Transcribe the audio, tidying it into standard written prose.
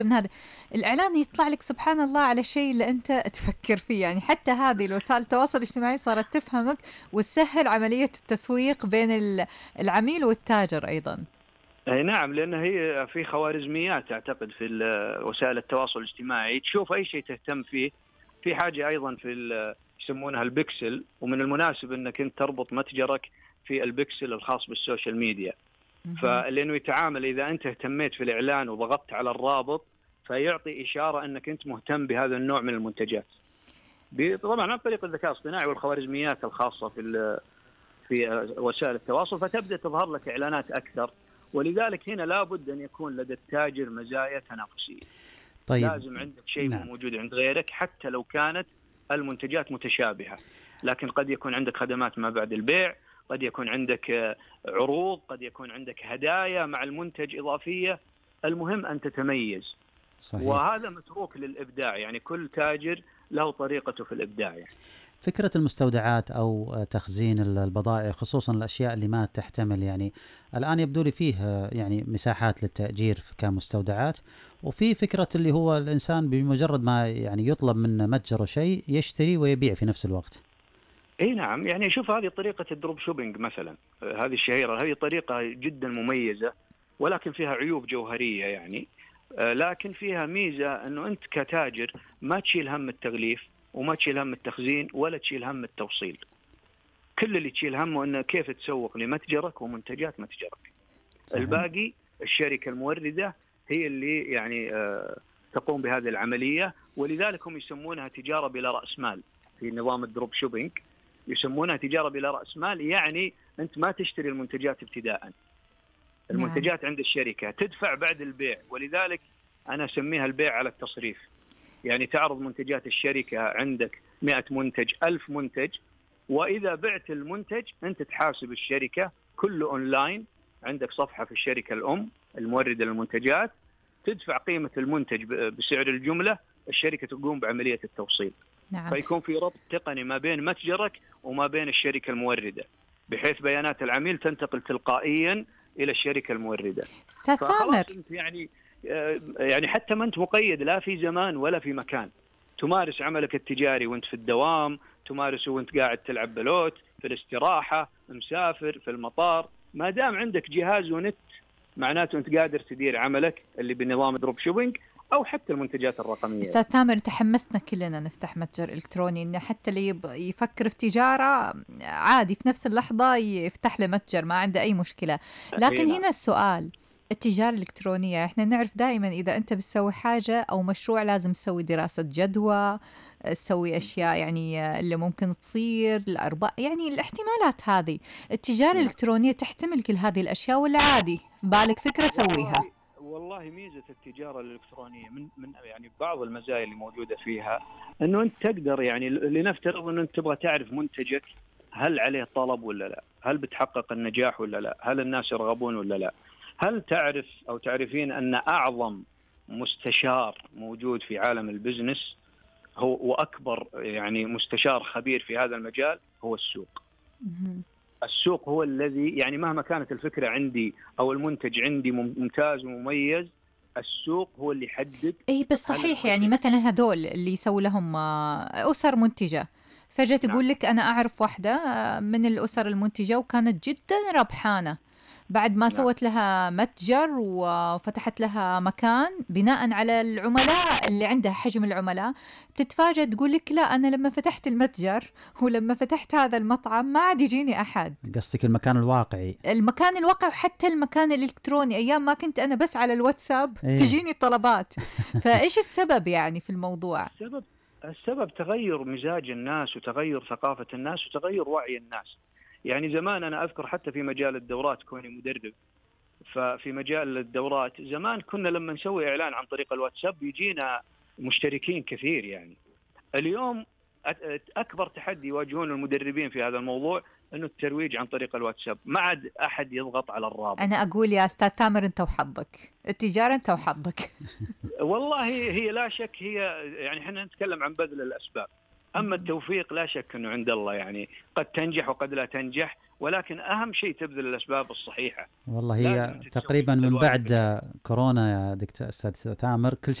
من هذا الإعلان يطلع لك سبحان الله على شيء اللي أنت تفكر فيه. يعني حتى هذه وسائل التواصل الاجتماعي صارت تفهمك وتسهل عملية التسويق بين العميل والتاجر أيضا. أي نعم، لأن هي في خوارزميات أعتقد في وسائل التواصل الاجتماعي، تشوف أي شيء تهتم فيه. في حاجة أيضا في يسمونها البكسل، ومن المناسب أنك أنت تربط متجرك في البكسل الخاص بالسوشيال ميديا. فلأنه يتعامل إذا أنت اهتميت في الإعلان وضغطت على الرابط فيعطي إشارة أنك أنت مهتم بهذا النوع من المنتجات، طبعا عن طريق الذكاء الاصطناعي والخوارزميات الخاصة في وسائل التواصل، فتبدأ تظهر لك إعلانات أكثر. ولذلك هنا لابد أن يكون لدى التاجر مزايا تنافسية. طيب. لازم عندك شيء مو موجود عند غيرك حتى لو كانت المنتجات متشابهة، لكن قد يكون عندك خدمات ما بعد البيع، قد يكون عندك عروض، قد يكون عندك هدايا مع المنتج إضافية. المهم أن تتميز. صحيح. وهذا متروك للإبداع، يعني كل تاجر له طريقته في الإبداع. يعني فكرة المستودعات أو تخزين البضائع، خصوصا الأشياء اللي ما تحتمل، يعني الآن يبدو لي فيه يعني مساحات للتأجير كمستودعات، وفي فكرة اللي هو الإنسان بمجرد ما يعني يطلب من متجره شيء يشتري ويبيع في نفس الوقت. اي نعم، يعني شوف هذه طريقة الدروب شوبينج مثلا، هذه الشهيرة، هذه طريقة جدا مميزة ولكن فيها عيوب جوهرية يعني. لكن فيها ميزة أنه أنت كتاجر ما تشيل هم التغليف وما تشيل هم التخزين ولا تشيل هم التوصيل. كل اللي تشيل همه أنه كيف تسوق لمتجرك ومنتجات متجرك. صحيح. الباقي الشركة الموردة هي اللي يعني تقوم بهذه العملية، ولذلك هم يسمونها تجارة بلا رأس مال. في نظام الدروب شوبينج يسمونها تجارة بلا رأس مال، يعني أنت ما تشتري المنتجات ابتداءً. المنتجات عند الشركة تدفع بعد البيع، ولذلك أنا أسميها البيع على التصريف. يعني تعرض منتجات الشركة عندك 100 منتج 1000 منتج، وإذا بعت المنتج أنت تحاسب الشركة كله أونلاين. عندك صفحة في الشركة الأم الموردة للمنتجات، تدفع قيمة المنتج بسعر الجملة، الشركة تقوم بعملية التوصيل. نعم. فيكون في ربط تقني ما بين متجرك وما بين الشركة الموردة، بحيث بيانات العميل تنتقل تلقائيا إلى الشركة الموردة. فخلاص أنت يعني حتى ما أنت مقيد لا في زمان ولا في مكان. تمارس عملك التجاري وأنت في الدوام، تمارسه وأنت قاعد تلعب بلوت، في الاستراحة، مسافر، في المطار. ما دام عندك جهاز ونت معناته أنت قادر تدير عملك اللي بنظام دروب شوبينج أو حتى المنتجات الرقمية. أستاذ ثامر، تحمسنا كلنا نفتح متجر إلكتروني، إنه حتى اللي يفكر في تجارة عادي في نفس اللحظة يفتح له متجر، ما عنده أي مشكلة. لكن هنا السؤال، التجارة الإلكترونية إحنا نعرف دائما إذا أنت بتسوي حاجة أو مشروع لازم تسوي دراسة جدوى، تسوي أشياء يعني اللي ممكن تصير الأرباح، يعني الاحتمالات هذه. التجارة الإلكترونية تحتمل كل هذه الأشياء ولا عادي بالك فكرة سويها؟ والله ميزة التجارة الإلكترونية من يعني بعض المزايا اللي موجودة فيها أنه أنت تقدر، يعني لنفترض أنه أنت تبغى تعرف منتجك هل عليه طلب ولا لا، هل بتحقق النجاح ولا لا، هل الناس يرغبون ولا لا. هل تعرف أو تعرفين أن أعظم مستشار موجود في عالم البزنس هو وأكبر يعني مستشار خبير في هذا المجال هو السوق. السوق هو الذي يعني مهما كانت الفكرة عندي أو المنتج عندي ممتاز ومميز، السوق هو اللي يحدد. أي بس صحيح، يعني مثلا هدول اللي يسوي لهم أسر منتجة فجأة تقول لك أنا أعرف واحدة من الأسر المنتجة وكانت جدا ربحانة، بعد ما سوت لها متجر وفتحت لها مكان بناء على العملاء اللي عندها، حجم العملاء، تتفاجأ تقول لك لا أنا لما فتحت المتجر ولما فتحت هذا المطعم ما عاد يجيني أحد. قصدك المكان الواقعي؟ المكان الواقعي وحتى المكان الإلكتروني، أيام ما كنت أنا بس على الواتساب تجيني طلبات. فإيش السبب يعني في الموضوع؟ السبب تغير مزاج الناس وتغير ثقافة الناس وتغير وعي الناس. يعني زمان أنا أذكر حتى في مجال الدورات كوني مدرب، ففي مجال الدورات زمان كنا لما نسوي إعلان عن طريق الواتساب يجينا مشتركين كثير. يعني اليوم أكبر تحدي يواجهون المدربين في هذا الموضوع أنه الترويج عن طريق الواتساب، ما عاد أحد يضغط على الرابط. أنا أقول يا أستاذ ثامر أنت وحظك، التجارة أنت وحظك. والله هي لا شك، هي يعني إحنا نتكلم عن بذل الأسباب. أما التوفيق لا شك أنه عند الله، يعني قد تنجح وقد لا تنجح، ولكن أهم شيء تبذل الأسباب الصحيحة. والله هي تقريبا من بعد كورونا يا دكتور أستاذ ثامر كل